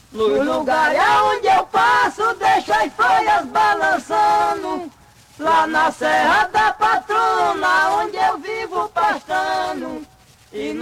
Nos lugares onde eu passo, deixo as folhas balançando. Lá na Serra da Patrona, onde eu vivo pastando. E